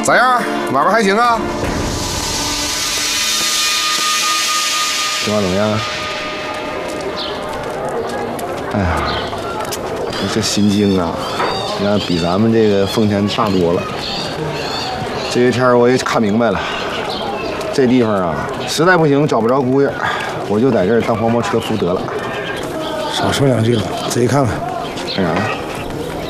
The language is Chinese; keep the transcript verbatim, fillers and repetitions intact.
咋样？外边还行啊？ 情况怎么样？哎呀，这心境啊，你看比咱们这个奉天大多了。这些天我也看明白了，这地方啊，实在不行找不着姑爷，我就在这儿当黄包车夫得了。 少说两句了，仔细看看。 干啥呀？